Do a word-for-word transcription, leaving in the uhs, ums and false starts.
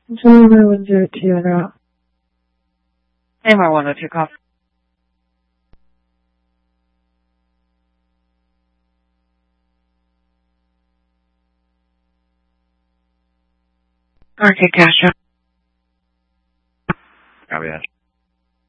Controller one zero two, on route. A M R one oh two, copy. Arcade Castro. Copy that.